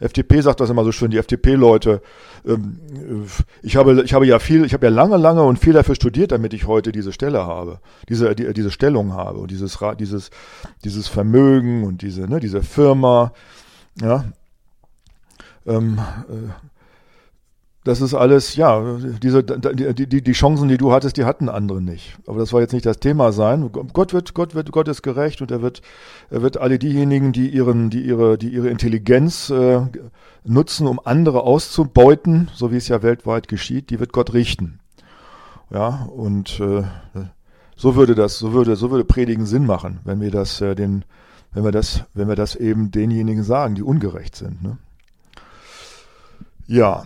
FDP sagt das immer so schön, die FDP-Leute. Ich habe ja lange und viel dafür studiert, damit ich heute diese Stelle habe, diese Stellung habe und dieses Vermögen und diese Firma, ja. Das ist alles, ja, die Chancen, die du hattest, die hatten andere nicht. Aber das war jetzt nicht das Thema sein. Gott ist gerecht und er wird alle diejenigen, die ihre Intelligenz nutzen, um andere auszubeuten, so wie es ja weltweit geschieht, die wird Gott richten. Ja, und so würde Predigen Sinn machen, wenn wir das eben denjenigen sagen, die ungerecht sind, ne? Ja.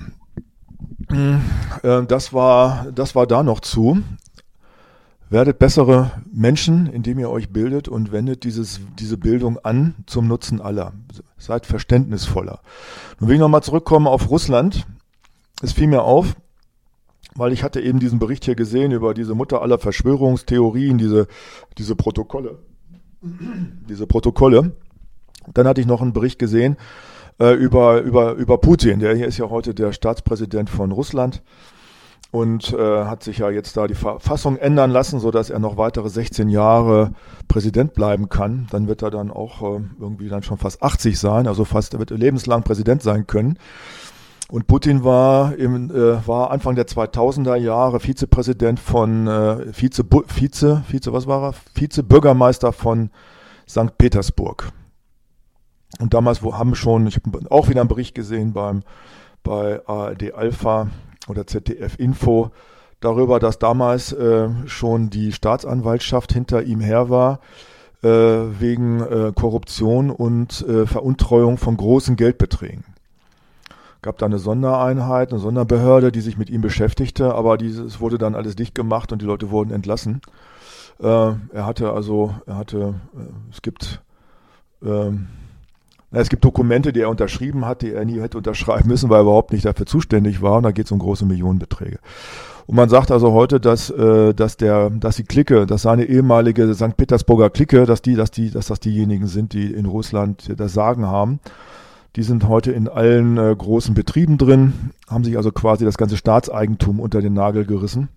Das war da noch zu. Werdet bessere Menschen, indem ihr euch bildet und wendet diese Bildung an zum Nutzen aller. Seid verständnisvoller. Nun will ich nochmal zurückkommen auf Russland. Es fiel mir auf, weil ich hatte eben diesen Bericht hier gesehen über diese Mutter aller Verschwörungstheorien, diese Protokolle. Dann hatte ich noch einen Bericht gesehen, über Putin. Der hier ist ja heute der Staatspräsident von Russland und hat sich ja jetzt da die Verfassung ändern lassen, sodass er noch weitere 16 Jahre Präsident bleiben kann. Dann wird er dann auch irgendwie dann schon fast 80 sein, also er wird lebenslang Präsident sein können. Und Putin war Anfang der 2000er Jahre Vizepräsident Vizebürgermeister von St. Petersburg. Und damals ich habe auch wieder einen Bericht gesehen bei ARD Alpha oder ZDF Info darüber, dass damals schon die Staatsanwaltschaft hinter ihm her war, wegen Korruption und Veruntreuung von großen Geldbeträgen. Gab da eine Sondereinheit, eine Sonderbehörde, die sich mit ihm beschäftigte, aber es wurde dann alles dicht gemacht und die Leute wurden entlassen. Es gibt Dokumente, die er unterschrieben hat, die er nie hätte unterschreiben müssen, weil er überhaupt nicht dafür zuständig war. Und da geht es um große Millionenbeträge. Und man sagt also heute, dass die Clique, dass seine ehemalige St. Petersburger Clique, dass das diejenigen sind, die in Russland das Sagen haben. Die sind heute in allen großen Betrieben drin, haben sich also quasi das ganze Staatseigentum unter den Nagel gerissen.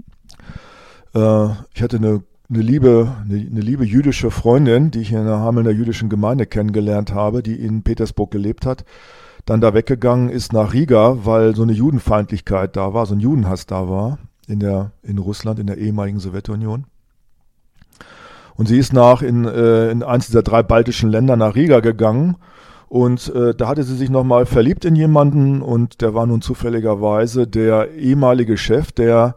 Ich hatte eine liebe jüdische Freundin, die ich in der Hamelner jüdischen Gemeinde kennengelernt habe, die in Petersburg gelebt hat, dann da weggegangen ist nach Riga, weil so eine Judenfeindlichkeit da war, so ein Judenhass da war in Russland, in der ehemaligen Sowjetunion. Und sie ist in eins dieser 3 baltischen Länder nach Riga gegangen und da hatte sie sich nochmal verliebt in jemanden und der war nun zufälligerweise der ehemalige Chef der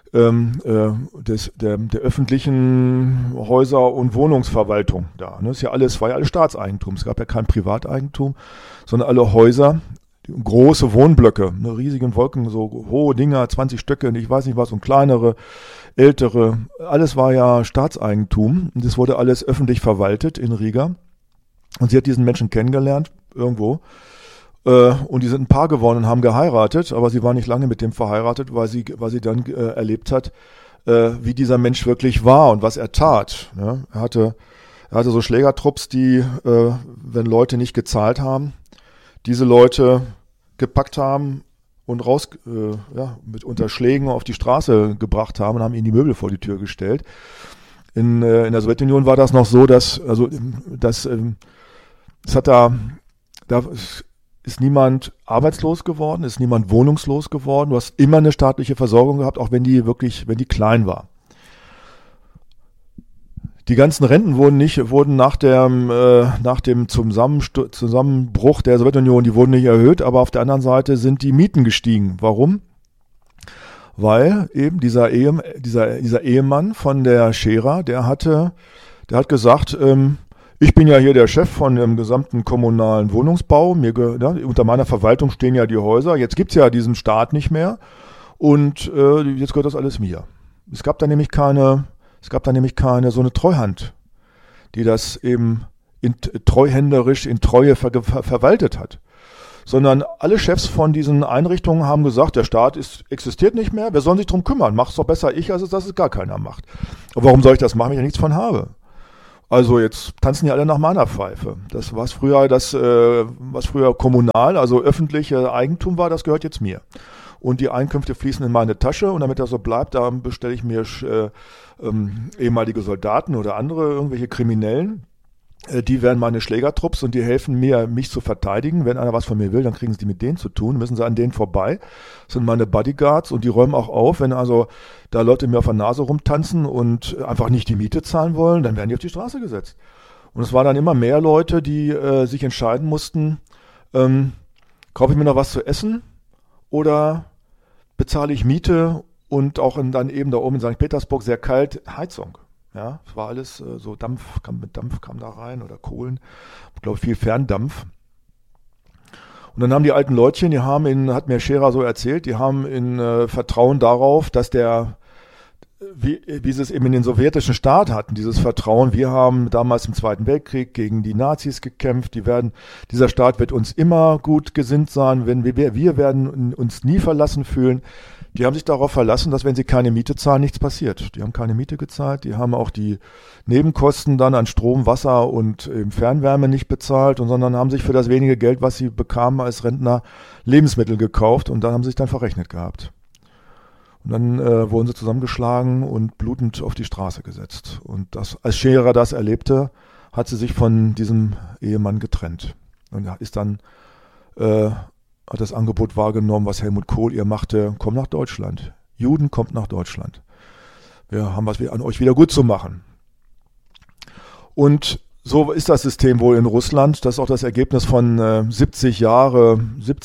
öffentlichen Häuser- und Wohnungsverwaltung da. Ne? War ja alles Staatseigentum. Es gab ja kein Privateigentum, sondern alle Häuser, große Wohnblöcke, ne, riesigen Wolken, so hohe Dinger, 20 Stöcke, ich weiß nicht was, und kleinere, ältere. Alles war ja Staatseigentum. Und das wurde alles öffentlich verwaltet in Riga. Und sie hat diesen Menschen kennengelernt, irgendwo. Und die sind ein Paar geworden und haben geheiratet, aber sie war nicht lange mit dem verheiratet, weil sie dann erlebt hat, wie dieser Mensch wirklich war und was er tat. Ne? Er hatte so Schlägertrupps, die, wenn Leute nicht gezahlt haben, diese Leute gepackt haben und mit Unterschlägen auf die Straße gebracht haben und haben ihnen die Möbel vor die Tür gestellt. In der Sowjetunion war das noch so, dass ist niemand arbeitslos geworden, ist niemand wohnungslos geworden. Du hast immer eine staatliche Versorgung gehabt, auch wenn die klein war. Die ganzen Renten wurden nach dem Zusammenbruch der Sowjetunion, die wurden nicht erhöht, aber auf der anderen Seite sind die Mieten gestiegen. Warum? Weil eben dieser Ehemann von der Scherer, der hat gesagt, ich bin ja hier der Chef von dem gesamten kommunalen Wohnungsbau. Unter meiner Verwaltung stehen ja die Häuser. Jetzt gibt's ja diesen Staat nicht mehr und jetzt gehört das alles mir. Es gab da nämlich keine so eine Treuhand, die das eben treuhänderisch in Treue verwaltet hat. Sondern alle Chefs von diesen Einrichtungen haben gesagt, der Staat existiert nicht mehr, wer soll sich drum kümmern? Mach's doch besser ich, als dass es gar keiner macht. Aber warum soll ich das machen, wenn ich ja nichts von habe? Also jetzt tanzen ja alle nach meiner Pfeife. Das was früher was früher kommunal, also öffentliche Eigentum war, das gehört jetzt mir. Und die Einkünfte fließen in meine Tasche und damit das so bleibt, da bestelle ich mir ehemalige Soldaten oder andere irgendwelche Kriminellen. Die wären meine Schlägertrupps und die helfen mir, mich zu verteidigen. Wenn einer was von mir will, dann kriegen sie die mit denen zu tun, müssen sie an denen vorbei. Das sind meine Bodyguards und die räumen auch auf. Wenn also da Leute mir auf der Nase rumtanzen und einfach nicht die Miete zahlen wollen, dann werden die auf die Straße gesetzt. Und es waren dann immer mehr Leute, die sich entscheiden mussten, kaufe ich mir noch was zu essen oder bezahle ich Miete und auch dann eben da oben in St. Petersburg sehr kalt Heizung. Ja, es war alles so Dampf kam da rein oder Kohlen, ich glaube viel Ferndampf. Und dann haben die alten Leutchen, hat mir Scherer so erzählt, die haben in Vertrauen darauf, dass wie sie es eben in den sowjetischen Staat hatten, dieses Vertrauen, wir haben damals im Zweiten Weltkrieg gegen die Nazis gekämpft, dieser Staat wird uns immer gut gesinnt sein, wir werden uns nie verlassen fühlen. Die haben sich darauf verlassen, dass wenn sie keine Miete zahlen, nichts passiert. Die haben keine Miete gezahlt, die haben auch die Nebenkosten dann an Strom, Wasser und Fernwärme nicht bezahlt, sondern haben sich für das wenige Geld, was sie bekamen als Rentner, Lebensmittel gekauft und dann haben sie sich dann verrechnet gehabt. Und dann wurden sie zusammengeschlagen und blutend auf die Straße gesetzt. Und als Scherer das erlebte, hat sie sich von diesem Ehemann getrennt. Und ist dann hat das Angebot wahrgenommen, was Helmut Kohl ihr machte, komm nach Deutschland. Juden, kommt nach Deutschland. Wir haben was an euch wieder gut zu machen. Und so ist das System wohl in Russland. Das ist auch das Ergebnis von 70 Jahre,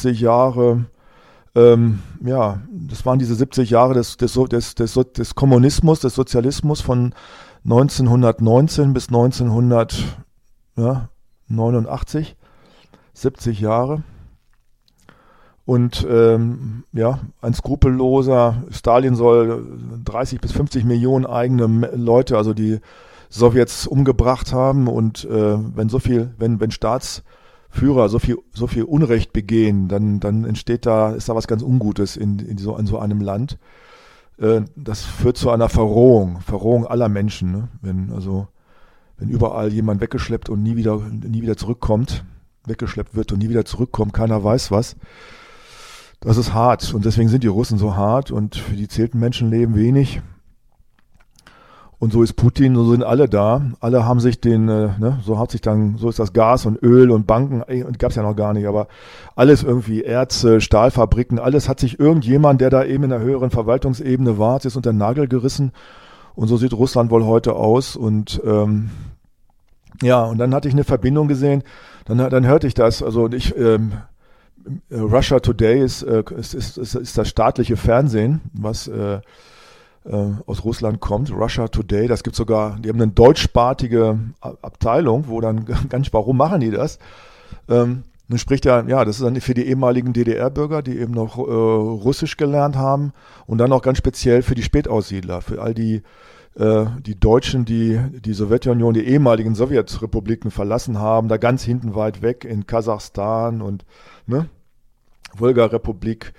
das waren diese 70 Jahre des Kommunismus, des Sozialismus von 1919 bis 1989. 70 Jahre. Und ein skrupelloser Stalin soll 30 bis 50 Millionen eigene Leute, also die Sowjets, umgebracht haben. Und wenn Staatsführer so viel Unrecht begehen, dann ist da was ganz Ungutes in so einem Land. Das führt zu einer Verrohung aller Menschen. Ne? Wenn überall jemand weggeschleppt und nie wieder zurückkommt, weggeschleppt wird und nie wieder zurückkommt, keiner weiß was. Das ist hart und deswegen sind die Russen so hart und für die zählten Menschenleben wenig. Und so ist Putin, so sind alle da. Alle haben sich so ist das Gas und Öl und Banken, gab's ja noch gar nicht, aber alles irgendwie Erze, Stahlfabriken, alles hat sich irgendjemand, der da eben in der höheren Verwaltungsebene war, ist unter den Nagel gerissen. Und so sieht Russland wohl heute aus und und dann hatte ich eine Verbindung gesehen, dann hörte ich das, Russia Today ist das staatliche Fernsehen, was aus Russland kommt. Russia Today, die haben eine deutschsprachige Abteilung, wo dann warum machen die das? Nun spricht das ist dann für die ehemaligen DDR-Bürger, die eben noch Russisch gelernt haben und dann auch ganz speziell für die Spätaussiedler, für all die Deutschen, die Sowjetunion, die ehemaligen Sowjetrepubliken verlassen haben, da ganz hinten weit weg in Kasachstan und Wolga-Republik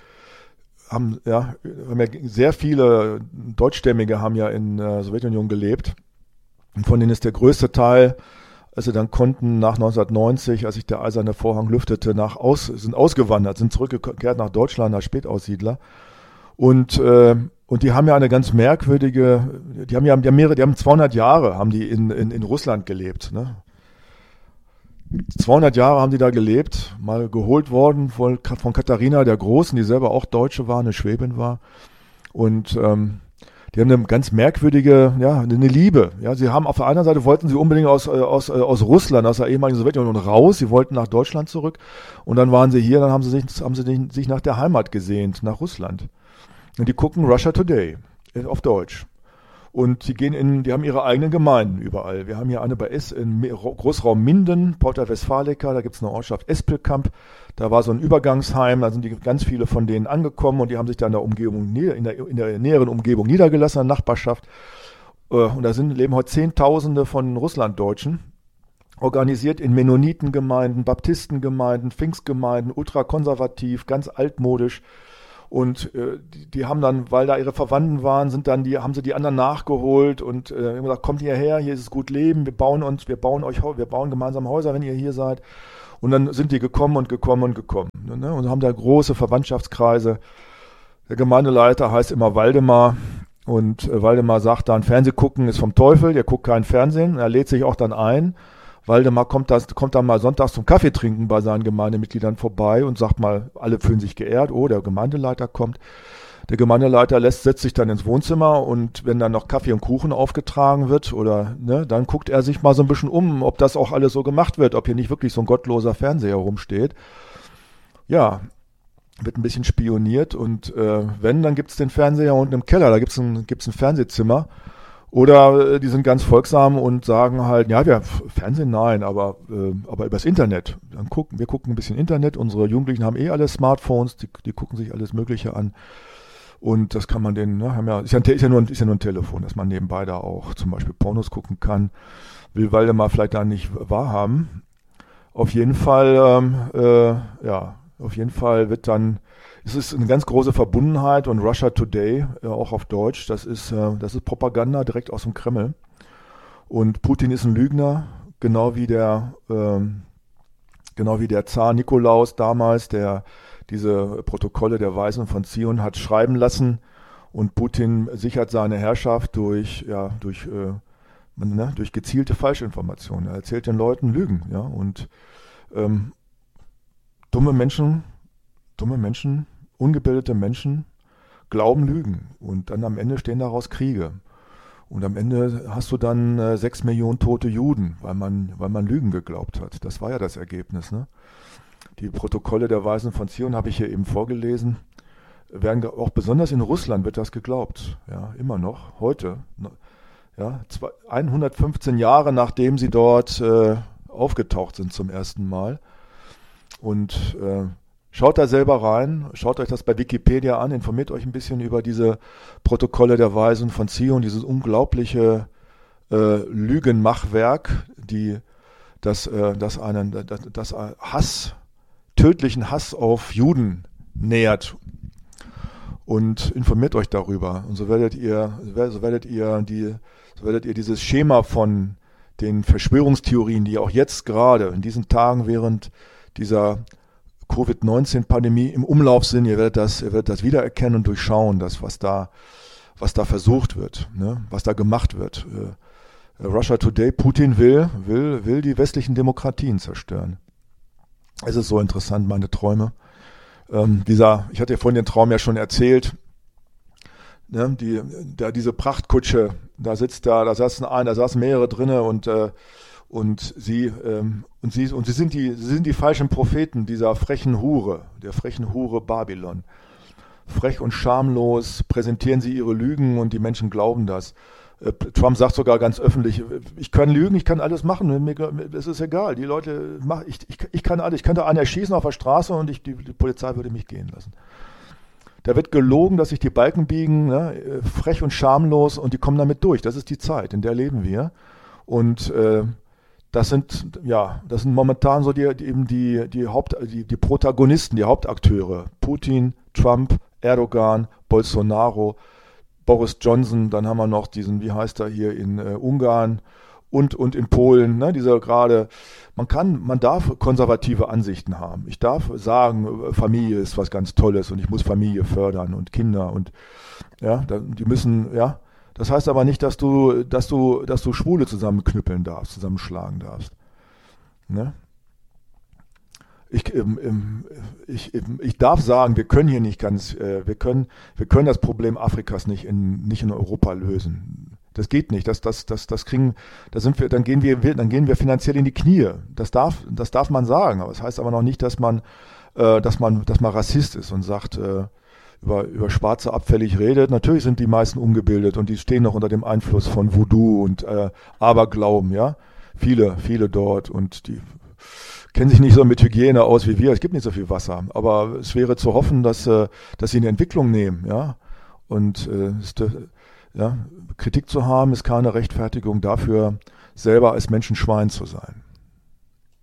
sehr viele Deutschstämmige haben ja in der Sowjetunion gelebt. Und von denen ist der größte Teil, als sie dann konnten, nach 1990, als sich der eiserne Vorhang lüftete, sind ausgewandert, sind zurückgekehrt nach Deutschland als Spätaussiedler. Und die haben ja eine ganz merkwürdige, die haben 200 Jahre haben die in Russland gelebt, ne? 200 Jahre haben die da gelebt, mal geholt worden von Katharina der Großen, die selber auch Deutsche war, eine Schwäbin war. Und die haben eine ganz merkwürdige, eine Liebe. Ja, sie haben auf der einen Seite wollten sie unbedingt aus Russland, aus der ehemaligen Sowjetunion raus. Sie wollten nach Deutschland zurück. Und dann waren sie hier, dann haben sie sich nach der Heimat gesehnt, nach Russland. Und die gucken Russia Today auf Deutsch. Und die haben ihre eigenen Gemeinden überall. Wir haben hier eine bei im Großraum Minden, Porta Westfalica, da gibt es eine Ortschaft Espelkamp. Da war so ein Übergangsheim, da sind ganz viele von denen angekommen und die haben sich da in der Umgebung, in der näheren Umgebung niedergelassen, in der Nachbarschaft. Und da leben heute Zehntausende von Russlanddeutschen, organisiert in Mennonitengemeinden, Baptistengemeinden, Pfingstgemeinden, ultrakonservativ, ganz altmodisch. Und die haben dann, weil da ihre Verwandten waren, haben sie die anderen nachgeholt und haben gesagt, kommt hierher, hier ist es gut leben, wir bauen gemeinsam Häuser, wenn ihr hier seid. Und dann sind die gekommen und gekommen und gekommen. Ne? Und haben da große Verwandtschaftskreise. Der Gemeindeleiter heißt immer Waldemar. Und Waldemar sagt dann, Fernsehgucken ist vom Teufel, der guckt kein Fernsehen. Er lädt sich auch dann ein. Waldemar kommt dann mal sonntags zum Kaffee trinken bei seinen Gemeindemitgliedern vorbei und sagt mal, alle fühlen sich geehrt, oh, der Gemeindeleiter kommt. Der Gemeindeleiter setzt sich dann ins Wohnzimmer und wenn dann noch Kaffee und Kuchen aufgetragen wird dann guckt er sich mal so ein bisschen um, ob das auch alles so gemacht wird, ob hier nicht wirklich so ein gottloser Fernseher rumsteht. Ja, wird ein bisschen spioniert und dann gibt es den Fernseher unten im Keller, da gibt's ein Fernsehzimmer. Oder die sind ganz folgsam und sagen halt, ja, wir Fernsehen nein, aber übers Internet. Wir gucken ein bisschen Internet, unsere Jugendlichen haben alle Smartphones, die gucken sich alles Mögliche an. Und das kann man ist ja nur ein Telefon, dass man nebenbei da auch zum Beispiel Pornos gucken kann. Will Waldemar vielleicht da nicht wahrhaben. Auf jeden Fall es ist eine ganz große Verbundenheit und Russia Today, auch auf Deutsch, das ist Propaganda direkt aus dem Kreml. Und Putin ist ein Lügner, genau wie der Zar Nikolaus damals, der diese Protokolle der Weisen von Zion hat schreiben lassen. Und Putin sichert seine Herrschaft durch gezielte Falschinformationen. Er erzählt den Leuten Lügen, ja, und dumme Menschen, ungebildete Menschen glauben Lügen und dann am Ende stehen daraus Kriege. Und am Ende hast du dann 6 Millionen tote Juden, weil man Lügen geglaubt hat. Das war ja das Ergebnis. Ne? Die Protokolle der Weisen von Zion habe ich hier eben vorgelesen. Auch besonders in Russland wird das geglaubt. Ja, immer noch, heute. Ja, 115 Jahre nachdem sie dort aufgetaucht sind zum ersten Mal. Und schaut da selber rein, schaut euch das bei Wikipedia an, informiert euch ein bisschen über diese Protokolle der Weisen von Zion, dieses unglaubliche Lügenmachwerk, das tödlichen Hass auf Juden nährt. Und informiert euch darüber. Und so werdet ihr dieses Schema von den Verschwörungstheorien, die auch jetzt gerade in diesen Tagen während dieser Covid-19-Pandemie im Umlauf sind, ihr werdet das wiedererkennen und durchschauen, was da versucht wird, ne? Was da gemacht wird. Russia Today, Putin will die westlichen Demokratien zerstören. Es ist so interessant, meine Träume. Ich hatte ja vorhin den Traum ja schon erzählt, ne? Diese Prachtkutsche, da saßen mehrere drinne und sie sind die falschen Propheten der frechen Hure Babylon. Frech und schamlos präsentieren sie ihre Lügen und die Menschen glauben das. Trump sagt sogar ganz öffentlich, ich kann lügen, ich kann alles machen, es ist egal, die Leute, ich kann alles, ich könnte einen erschießen auf der Straße und die Polizei würde mich gehen lassen. Da wird gelogen, dass sich die Balken biegen, ne, frech und schamlos und die kommen damit durch. Das ist die Zeit, in der leben wir. Und das sind momentan so die Protagonisten, die Hauptakteure. Putin, Trump, Erdogan, Bolsonaro, Boris Johnson, dann haben wir noch diesen, wie heißt er hier in Ungarn und in Polen, ne, man darf konservative Ansichten haben. Ich darf sagen, Familie ist was ganz Tolles und ich muss Familie fördern und Kinder und ja, die müssen, ja. Das heißt aber nicht, dass du Schwule zusammenknüppeln darfst, zusammenschlagen darfst. Ne? Ich darf sagen, wir können hier nicht wir können das Problem Afrikas nicht in Europa lösen. Das geht nicht. Dann gehen wir finanziell in die Knie. Das darf man sagen. Aber das heißt aber noch nicht, dass man Rassist ist und sagt, über Schwarze abfällig redet. Natürlich sind die meisten ungebildet und die stehen noch unter dem Einfluss von Voodoo und Aberglauben, ja. Viele dort und die kennen sich nicht so mit Hygiene aus wie wir. Es gibt nicht so viel Wasser, aber es wäre zu hoffen, dass sie eine Entwicklung nehmen, ja. Und Kritik zu haben ist keine Rechtfertigung dafür, selber als Menschenschwein zu sein.